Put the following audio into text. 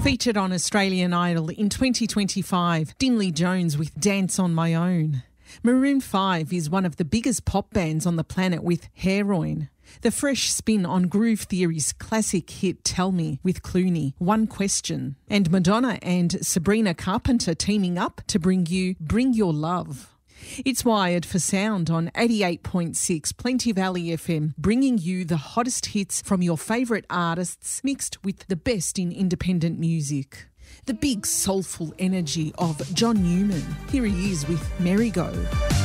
Featured on Australian Idol in 2025, Dinley Jones with Dance on My Own. Maroon 5 is one of the biggest pop bands on the planet with Heroin. The fresh spin on Groove Theory's classic hit Tell Me with Clooney, One Question. And Madonna and Sabrina Carpenter teaming up to bring you Bring Your Love. It's Wired for Sound on 88.6 Plenty Valley FM, bringing you the hottest hits from your favourite artists mixed with the best in independent music. The big soulful energy of John Newman. Here he is with Merry Go.